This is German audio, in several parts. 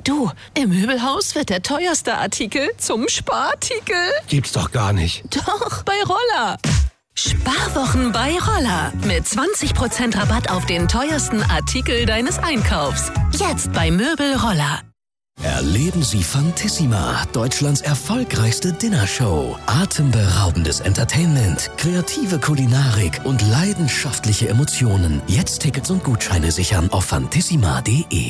Du, im Möbelhaus wird der teuerste Artikel zum Sparartikel. Gibt's doch gar nicht. Doch, bei Roller. Sparwochen bei Roller. Mit 20% Rabatt auf den teuersten Artikel deines Einkaufs. Jetzt bei Möbel Roller. Erleben Sie Fantissima, Deutschlands erfolgreichste Dinnershow. Atemberaubendes Entertainment, kreative Kulinarik und leidenschaftliche Emotionen. Jetzt Tickets und Gutscheine sichern auf fantissima.de.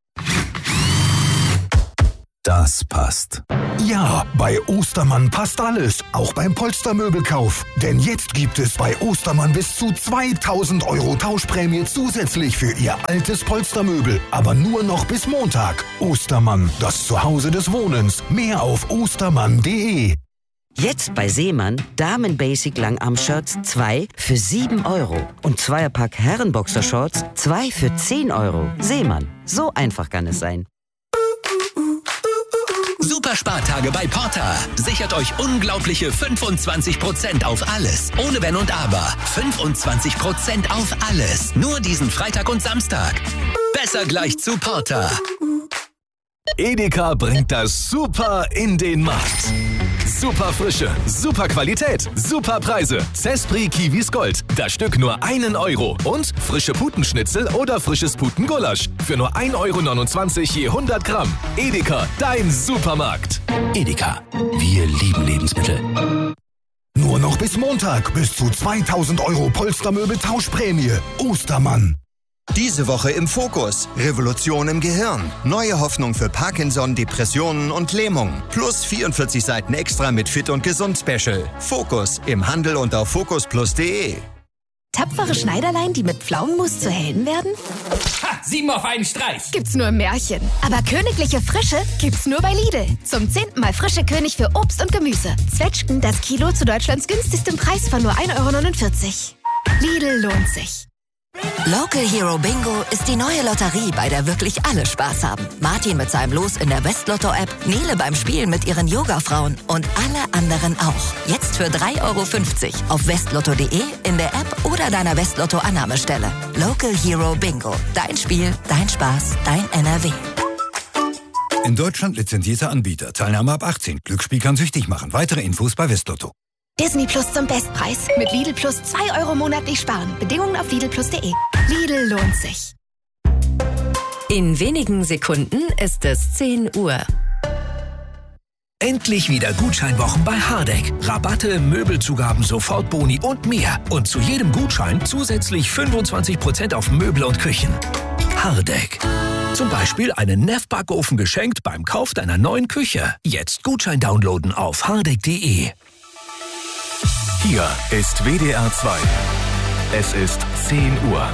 Das passt. Ja, bei Ostermann passt alles, auch beim Polstermöbelkauf. Denn jetzt gibt es bei Ostermann bis zu 2.000 € Tauschprämie zusätzlich für Ihr altes Polstermöbel. Aber nur noch bis Montag. Ostermann, das Zuhause des Wohnens. Mehr auf ostermann.de. Jetzt bei Seemann Damen-Basic Langarm-Shirts 2 für 7 € und Zweierpack Herrenboxershorts 2 für 10 €. Seemann, so einfach kann es sein. Super Spartage bei Porter. Sichert euch unglaubliche 25% auf alles. Ohne Wenn und Aber. 25% auf alles. Nur diesen Freitag und Samstag. Besser gleich zu Porter. Edeka bringt das Super in den Markt. Super Frische, super Qualität, super Preise. Zespri Kiwis Gold. Das Stück nur 1 €. Und frische Putenschnitzel oder frisches Putengulasch. Für nur 1,29 € je 100 Gramm. Edeka, dein Supermarkt. Edeka. Wir lieben Lebensmittel. Nur noch bis Montag bis zu 2.000 € Polstermöbel Tauschprämie. Ostermann. Diese Woche im Fokus. Revolution im Gehirn. Neue Hoffnung für Parkinson, Depressionen und Lähmung. Plus 44 Seiten extra mit Fit und Gesund Special. Fokus im Handel und auf fokusplus.de. Tapfere Schneiderlein, die mit Pflaumenmus zu Helden werden? Ha! 7 auf einen Streich! Gibt's nur im Märchen. Aber königliche Frische gibt's nur bei Lidl. Zum 10. Mal frische König für Obst und Gemüse. Zwetschgen das Kilo zu Deutschlands günstigstem Preis von nur 1,49 €. Lidl lohnt sich. Local Hero Bingo ist die neue Lotterie, bei der wirklich alle Spaß haben. Martin mit seinem Los in der Westlotto-App, Nele beim Spielen mit ihren Yoga-Frauen und alle anderen auch. Jetzt für 3,50 € auf westlotto.de, in der App oder deiner Westlotto-Annahmestelle. Local Hero Bingo. Dein Spiel, dein Spaß, dein NRW. In Deutschland lizenzierter Anbieter. Teilnahme ab 18. Glücksspiel kann süchtig machen. Weitere Infos bei Westlotto. Disney Plus zum Bestpreis. Mit Lidl Plus 2 € monatlich sparen. Bedingungen auf lidlplus.de. Lidl lohnt sich. In wenigen Sekunden ist es 10 Uhr. Endlich wieder Gutscheinwochen bei Hardegg. Rabatte, Möbelzugaben, Sofortboni und mehr. Und zu jedem Gutschein zusätzlich 25% auf Möbel und Küchen. Hardegg. Zum Beispiel einen Neff-Backofen geschenkt beim Kauf deiner neuen Küche. Jetzt Gutschein downloaden auf hardegg.de. Hier ist WDR 2. Es ist 10 Uhr.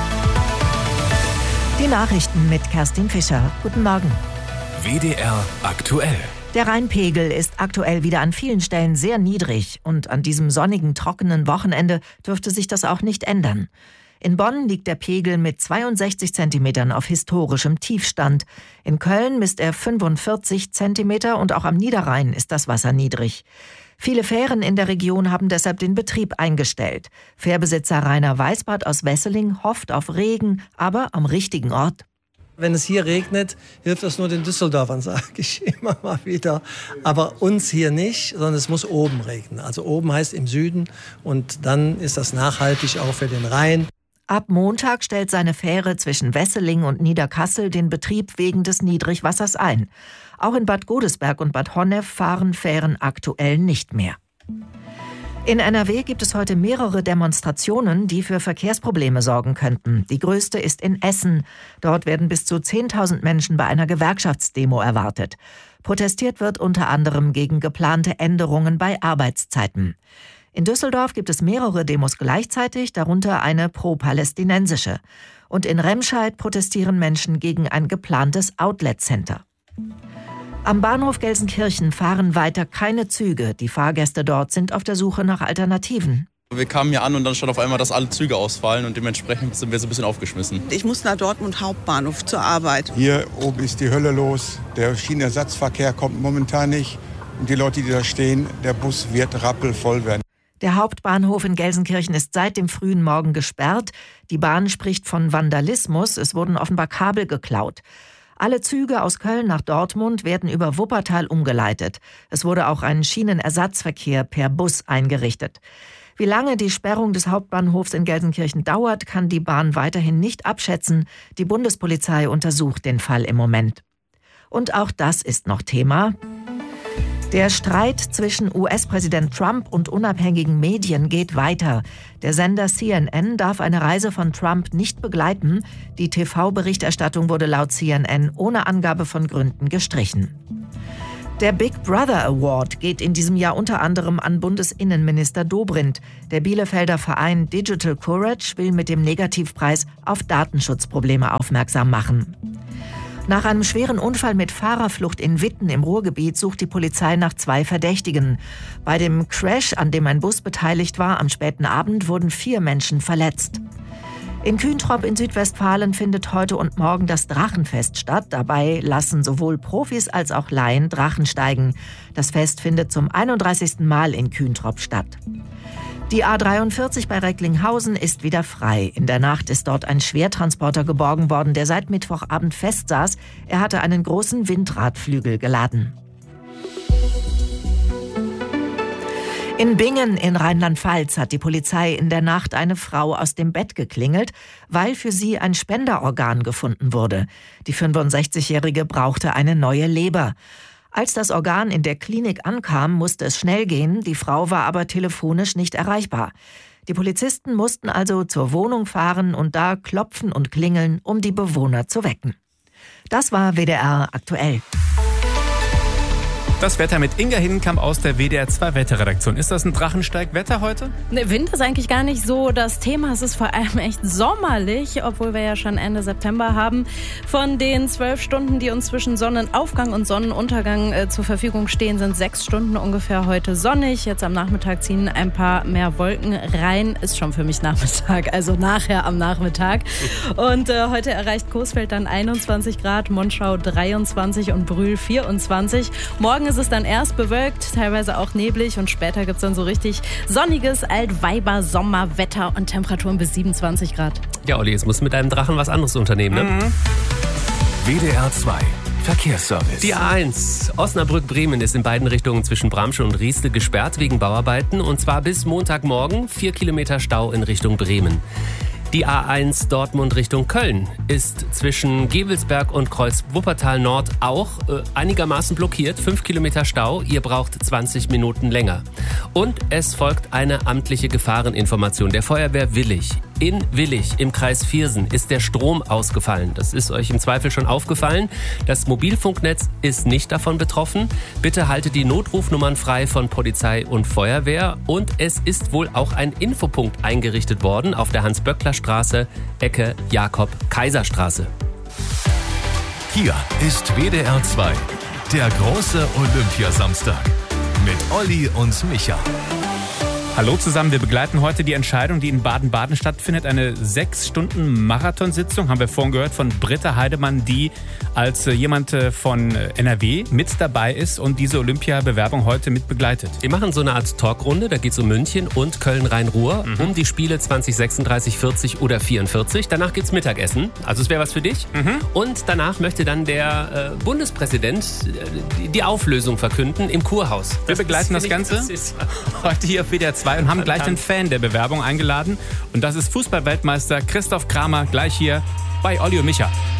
Die Nachrichten mit Kerstin Fischer. Guten Morgen. WDR aktuell. Der Rheinpegel ist aktuell wieder an vielen Stellen sehr niedrig und an diesem sonnigen, trockenen Wochenende dürfte sich das auch nicht ändern. In Bonn liegt der Pegel mit 62 Zentimetern auf historischem Tiefstand. In Köln misst er 45 Zentimeter und auch am Niederrhein ist das Wasser niedrig. Viele Fähren in der Region haben deshalb den Betrieb eingestellt. Fährbesitzer Rainer Weisbart aus Wesseling hofft auf Regen, aber am richtigen Ort. Wenn es hier regnet, hilft das nur den Düsseldorfern, sage ich immer mal wieder. Aber uns hier nicht, sondern es muss oben regnen. Also oben heißt im Süden und dann ist das nachhaltig auch für den Rhein. Ab Montag stellt seine Fähre zwischen Wesseling und Niederkassel den Betrieb wegen des Niedrigwassers ein. Auch in Bad Godesberg und Bad Honnef fahren Fähren aktuell nicht mehr. In NRW gibt es heute mehrere Demonstrationen, die für Verkehrsprobleme sorgen könnten. Die größte ist in Essen. Dort werden bis zu 10.000 Menschen bei einer Gewerkschaftsdemo erwartet. Protestiert wird unter anderem gegen geplante Änderungen bei Arbeitszeiten. In Düsseldorf gibt es mehrere Demos gleichzeitig, darunter eine pro-palästinensische. Und in Remscheid protestieren Menschen gegen ein geplantes Outlet-Center. Am Bahnhof Gelsenkirchen fahren weiter keine Züge. Die Fahrgäste dort sind auf der Suche nach Alternativen. Wir kamen hier an und dann stand auf einmal, dass alle Züge ausfallen und dementsprechend sind wir so ein bisschen aufgeschmissen. Ich muss nach Dortmund Hauptbahnhof zur Arbeit. Hier oben ist die Hölle los. Der Schienenersatzverkehr kommt momentan nicht. Und die Leute, die da stehen, der Bus wird rappelvoll werden. Der Hauptbahnhof in Gelsenkirchen ist seit dem frühen Morgen gesperrt. Die Bahn spricht von Vandalismus. Es wurden offenbar Kabel geklaut. Alle Züge aus Köln nach Dortmund werden über Wuppertal umgeleitet. Es wurde auch ein Schienenersatzverkehr per Bus eingerichtet. Wie lange die Sperrung des Hauptbahnhofs in Gelsenkirchen dauert, kann die Bahn weiterhin nicht abschätzen. Die Bundespolizei untersucht den Fall im Moment. Und auch das ist noch Thema. Der Streit zwischen US-Präsident Trump und unabhängigen Medien geht weiter. Der Sender CNN darf eine Reise von Trump nicht begleiten. Die TV-Berichterstattung wurde laut CNN ohne Angabe von Gründen gestrichen. Der Big Brother Award geht in diesem Jahr unter anderem an Bundesinnenminister Dobrindt. Der Bielefelder Verein Digital Courage will mit dem Negativpreis auf Datenschutzprobleme aufmerksam machen. Nach einem schweren Unfall mit Fahrerflucht in Witten im Ruhrgebiet sucht die Polizei nach 2 Verdächtigen. Bei dem Crash, an dem ein Bus beteiligt war, am späten Abend wurden 4 Menschen verletzt. In Kühntrop in Südwestfalen findet heute und morgen das Drachenfest statt. Dabei lassen sowohl Profis als auch Laien Drachen steigen. Das Fest findet zum 31. Mal in Kühntrop statt. Die A43 bei Recklinghausen ist wieder frei. In der Nacht ist dort ein Schwertransporter geborgen worden, der seit Mittwochabend festsaß. Er hatte einen großen Windradflügel geladen. In Bingen in Rheinland-Pfalz hat die Polizei in der Nacht eine Frau aus dem Bett geklingelt, weil für sie ein Spenderorgan gefunden wurde. Die 65-Jährige brauchte eine neue Leber. Als das Organ in der Klinik ankam, musste es schnell gehen, die Frau war aber telefonisch nicht erreichbar. Die Polizisten mussten also zur Wohnung fahren und da klopfen und klingeln, um die Bewohner zu wecken. Das war WDR aktuell. Das Wetter mit Inga Hindenkamp aus der WDR 2 Wetterredaktion. Ist das ein Drachensteigwetter heute? Ne, Wind ist eigentlich gar nicht so das Thema. Es ist vor allem echt sommerlich, obwohl wir ja schon Ende September haben. Von den 12 Stunden, die uns zwischen Sonnenaufgang und Sonnenuntergang zur Verfügung stehen, sind 6 Stunden ungefähr heute sonnig. Jetzt am Nachmittag ziehen ein paar mehr Wolken rein. Ist schon für mich Nachmittag, also nachher am Nachmittag. Und heute erreicht Coesfeld dann 21 Grad, Monschau 23 und Brühl 24. Morgen ist es dann erst bewölkt, teilweise auch neblig und später gibt es dann so richtig sonniges Altweiber-Sommerwetter und Temperaturen bis 27 Grad. Ja, Olli, jetzt musst du mit deinem Drachen was anderes unternehmen, ne? WDR 2 Verkehrsservice. Die A1 Osnabrück-Bremen ist in beiden Richtungen zwischen Bramsche und Rieste gesperrt wegen Bauarbeiten und zwar bis Montagmorgen 4 Kilometer Stau in Richtung Bremen. Die A1 Dortmund Richtung Köln ist zwischen Gevelsberg und Kreuz Wuppertal Nord auch einigermaßen blockiert. 5 Kilometer Stau, ihr braucht 20 Minuten länger. Und es folgt eine amtliche Gefahreninformation der Feuerwehr Willich. In Willich im Kreis Viersen ist der Strom ausgefallen. Das ist euch im Zweifel schon aufgefallen. Das Mobilfunknetz ist nicht davon betroffen. Bitte haltet die Notrufnummern frei von Polizei und Feuerwehr. Und es ist wohl auch ein Infopunkt eingerichtet worden auf der Hans-Böckler-Straße, Ecke Jakob-Kaiser-Straße. Hier ist WDR 2, der große Olympiasamstag mit Olli und Micha. Hallo zusammen, wir begleiten heute die Entscheidung, die in Baden-Baden stattfindet. Eine 6-Stunden-Marathonsitzung, haben wir vorhin gehört, von Britta Heidemann, die als jemand von NRW mit dabei ist und diese Olympia-Bewerbung heute mit begleitet. Wir machen so eine Art Talkrunde, da geht es um München und Köln-Rhein-Ruhr, um die Spiele 2036, 40 oder 44. Danach gibt's Mittagessen, also es wäre was für dich. Und danach möchte dann der Bundespräsident die Auflösung verkünden im Kurhaus. Wir begleiten das Ganze heute hier auf WDR 2 und haben gleich den Fan der Bewerbung eingeladen. Und das ist Fußball-Weltmeister Christoph Kramer, gleich hier bei Olli und Micha.